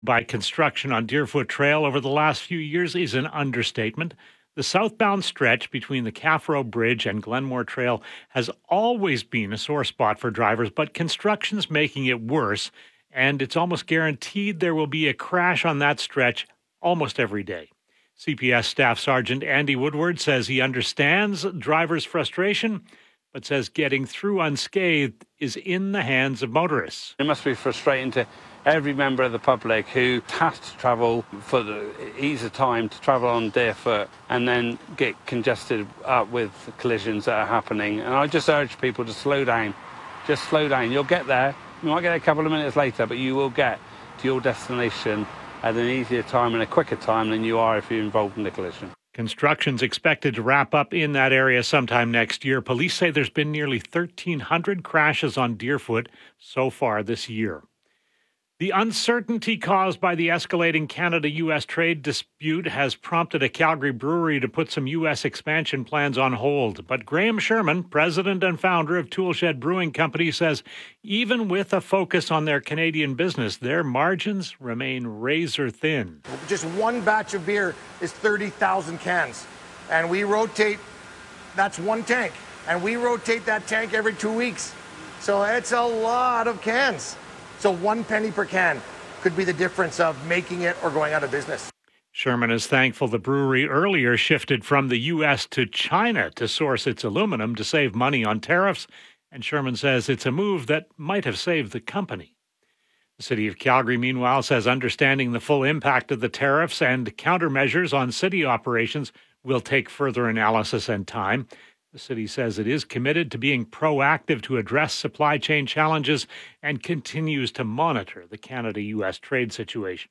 by construction on Deerfoot Trail over the last few years is an understatement. The southbound stretch between the Caffro Bridge and Glenmore Trail has always been a sore spot for drivers, but construction's making it worse, and it's almost guaranteed there will be a crash on that stretch almost every day. CPS Staff Sergeant Andy Woodward says he understands drivers' frustration, but says getting through unscathed is in the hands of motorists. It must be frustrating to every member of the public who has to travel for the ease of time to travel on Deerfoot and then get congested up with collisions that are happening. And I just urge people to slow down. Just slow down. You'll get there. You might get a couple of minutes later, but you will get to your destination at an easier time and a quicker time than you are if you're involved in the collision. Construction's expected to wrap up in that area sometime next year. Police say there's been nearly 1,300 crashes on Deerfoot so far this year. The uncertainty caused by the escalating Canada-U.S. trade dispute has prompted a Calgary brewery to put some U.S. expansion plans on hold. But Graham Sherman, president and founder of Toolshed Brewing Company, says even with a focus on their Canadian business, their margins remain razor thin. Just one batch of beer is 30,000 cans. And we rotate, that's one tank. And we rotate that tank every 2 weeks. So it's a lot of cans. So 1 penny per can could be the difference of making it or going out of business. Sherman is thankful the brewery earlier shifted from the U.S. to China to source its aluminum to save money on tariffs, and Sherman says it's a move that might have saved the company. The city of Calgary, meanwhile, says understanding the full impact of the tariffs and countermeasures on city operations will take further analysis and time. The city says it is committed to being proactive to address supply chain challenges and continues to monitor the Canada-U.S. trade situation.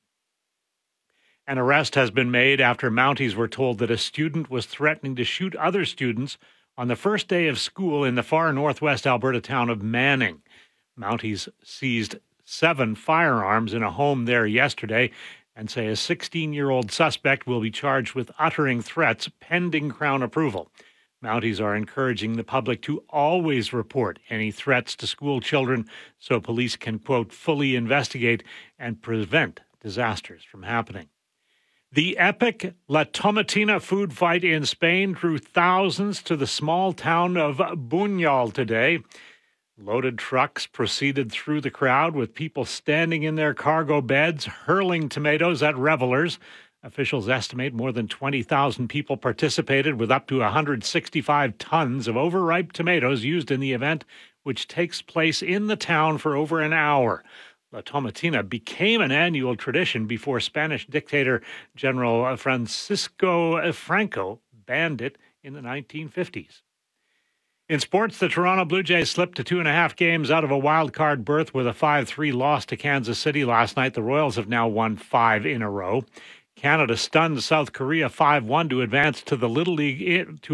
An arrest has been made after Mounties were told that a student was threatening to shoot other students on the first day of school in the far northwest Alberta town of Manning. Mounties seized 7 firearms in a home there yesterday and say a 16-year-old suspect will be charged with uttering threats pending Crown approval. Mounties are encouraging the public to always report any threats to school children so police can, quote, fully investigate and prevent disasters from happening. The epic La Tomatina food fight in Spain drew thousands to the small town of Buñol today. Loaded trucks proceeded through the crowd with people standing in their cargo beds, hurling tomatoes at revelers. Officials estimate more than 20,000 people participated, with up to 165 tons of overripe tomatoes used in the event, which takes place in the town for over an hour. La Tomatina became an annual tradition before Spanish dictator General Francisco Franco banned it in the 1950s. In sports, the Toronto Blue Jays slipped to 2.5 games out of a wild-card berth with a 5-3 loss to Kansas City last night. The Royals have now won 5 in a row. Canada stunned South Korea 5-1 to advance to the Little League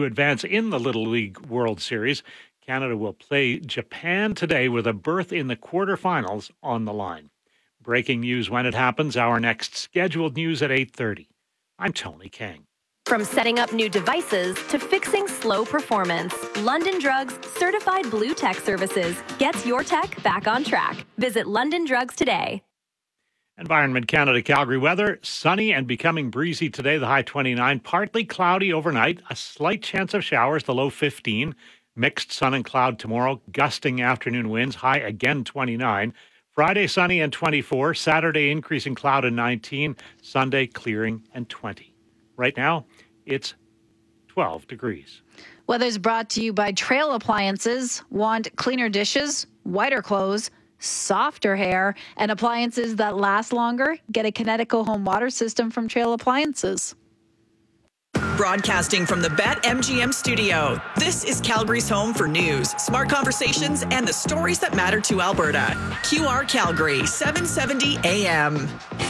in the Little League World Series. Canada will play Japan today with a berth in the quarterfinals on the line. Breaking news when it happens. Our next scheduled news at 8:30. I'm Tony Kang. From setting up new devices to fixing slow performance, London Drugs Certified Blue Tech Services gets your tech back on track. Visit London Drugs today. Environment Canada Calgary weather, sunny and becoming breezy today, the high 29. Partly cloudy overnight, a slight chance of showers, the low 15. Mixed sun and cloud tomorrow, gusting afternoon winds, high again 29. Friday sunny and 24. Saturday increasing cloud and 19. Sunday clearing and 20. Right now, it's 12 degrees. Weather's brought to you by Trail Appliances. Want cleaner dishes, whiter clothes, softer hair, and appliances that last longer? Get a Kinetico home water system from Trail Appliances. Broadcasting from the BetMGM studio, this is Calgary's home for news, smart conversations, and the stories that matter to Alberta. QR Calgary, 770 AM.